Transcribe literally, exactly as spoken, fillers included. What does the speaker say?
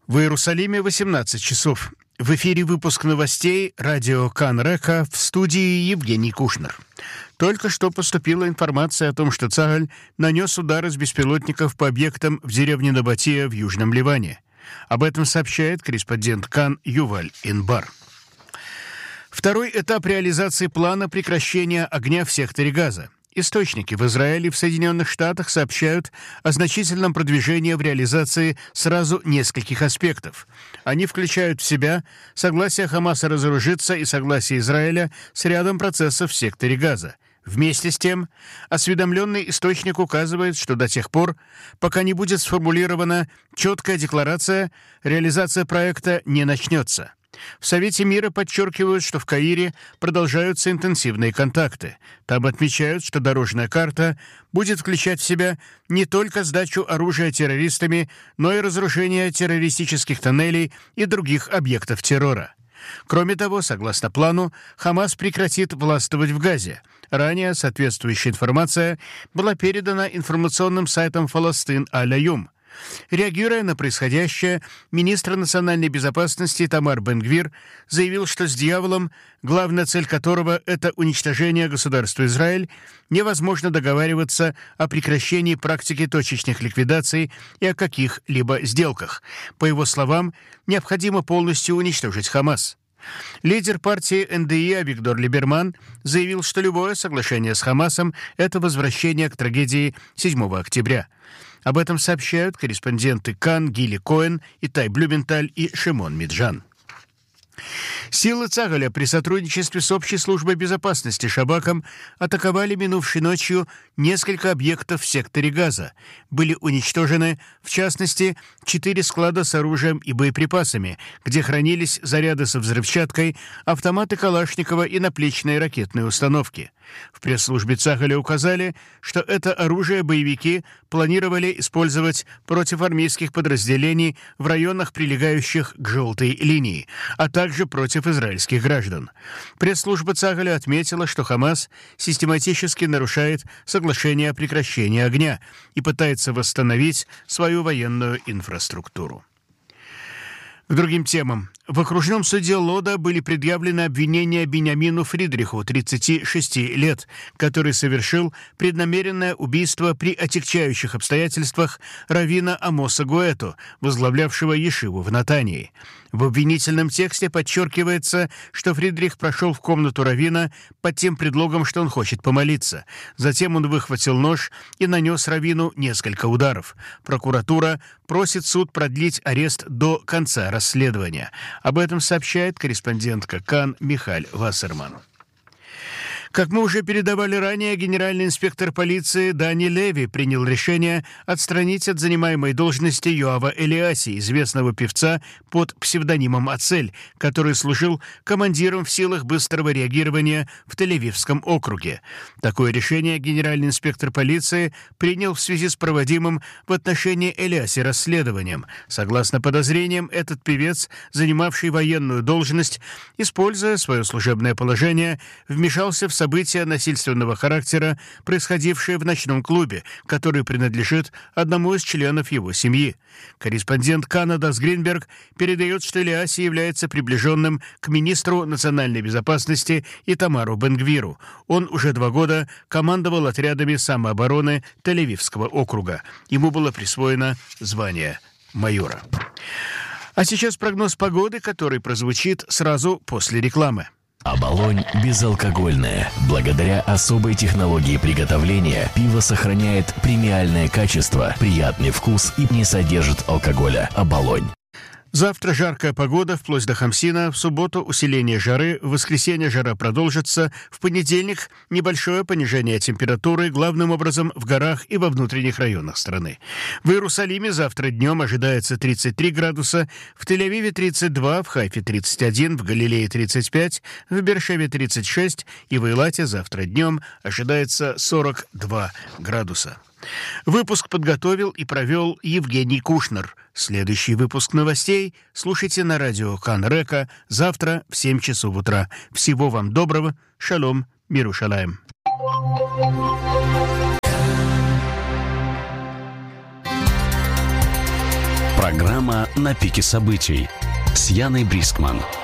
В Иерусалиме восемнадцать часов. В эфире выпуск новостей радио Кан Река, в студии Евгений Кушнер. Только что поступила информация о том, что Цахаль нанес удар из беспилотников по объектам в деревне Набатия в Южном Ливане. Об этом сообщает корреспондент Кан Юваль Инбар. Второй этап реализации плана прекращения огня в секторе Газа. Источники в Израиле и в Соединенных Штатах сообщают о значительном продвижении в реализации сразу нескольких аспектов. Они включают в себя согласие Хамаса разоружиться и согласие Израиля с рядом процессов в секторе Газа. Вместе с тем, осведомленный источник указывает, что до тех пор, пока не будет сформулирована четкая декларация, реализация проекта не начнется. В Совете мира подчеркивают, что в Каире продолжаются интенсивные контакты. Там отмечают, что дорожная карта будет включать в себя не только сдачу оружия террористами, но и разрушение террористических тоннелей и других объектов террора. Кроме того, согласно плану, Хамас прекратит властвовать в Газе. Ранее соответствующая информация была передана информационным сайтом Фаластин Аль-Аюм. Реагируя на происходящее, министр национальной безопасности Итамар Бен-Гвир заявил, что с дьяволом, главная цель которого — это уничтожение государства Израиль, невозможно договариваться о прекращении практики точечных ликвидаций и о каких-либо сделках. По его словам, необходимо полностью уничтожить Хамас. Лидер партии эн дэ и Авигдор Либерман заявил, что любое соглашение с Хамасом — это возвращение к трагедии седьмого октября. Об этом сообщают корреспонденты Кан, Гили Коэн, Итай Блюменталь и Шимон Миджан. Силы Цагаля при сотрудничестве с Общей службой безопасности Шабаком атаковали минувшей ночью несколько объектов в секторе Газа. Были уничтожены, в частности, четыре склада с оружием и боеприпасами, где хранились заряды со взрывчаткой, автоматы Калашникова и наплечные ракетные установки. В пресс-службе Цагаля указали, что это оружие боевики планировали использовать против армейских подразделений в районах, прилегающих к желтой линии, а также против израильских граждан. Пресс-служба Цагаля отметила, что Хамас систематически нарушает соглашение о прекращении огня и пытается восстановить свою военную инфраструктуру. К другим темам. В окружном суде Лода были предъявлены обвинения Биньямину Фридриху, тридцати шести лет, который совершил преднамеренное убийство при отягчающих обстоятельствах раввина Амоса Гуэту, возглавлявшего ешиву в Натании. В обвинительном тексте подчеркивается, что Фридрих прошел в комнату раввина под тем предлогом, что он хочет помолиться. Затем он выхватил нож и нанес раввину несколько ударов. Прокуратура просит суд продлить арест до конца расследования. Об этом сообщает корреспондентка Кан Михаль Вассерман. Как мы уже передавали ранее, генеральный инспектор полиции Дани Леви принял решение отстранить от занимаемой должности Йоава Элиаси, известного певца под псевдонимом Ацель, который служил командиром в силах быстрого реагирования в Тель-Авивском округе. Такое решение генеральный инспектор полиции принял в связи с проводимым в отношении Элиаси расследованием. Согласно подозрениям, этот певец, занимавший военную должность, используя свое служебное положение, вмешался в события насильственного характера, происходившие в ночном клубе, который принадлежит одному из членов его семьи. Корреспондент Кана Дас Гринберг передает, что Элиаси является приближенным к министру национальной безопасности Итамару Бен-Гвиру. Он уже два года командовал отрядами самообороны Тель-Авивского округа. Ему было присвоено звание майора. А сейчас прогноз погоды, который прозвучит сразу после рекламы. Оболонь безалкогольное. Благодаря особой технологии приготовления пиво сохраняет премиальное качество, приятный вкус и не содержит алкоголя. Оболонь. Завтра жаркая погода, вплоть до Хамсина. В субботу усиление жары, в воскресенье жара продолжится. В понедельник небольшое понижение температуры, главным образом в горах и во внутренних районах страны. В Иерусалиме завтра днем ожидается тридцать три градуса, в Тель-Авиве тридцать два, в Хайфе тридцать один, в Галилее тридцать пять, в Бершеве тридцать шесть и в Эйлате завтра днем ожидается сорок два градуса. Выпуск подготовил и провел Евгений Кушнер. Следующий выпуск новостей слушайте на радио Кан Река завтра в семь часов утра. Всего вам доброго. Шалом. Мирушалаем. Программа «На пике событий» с Яной Брискман.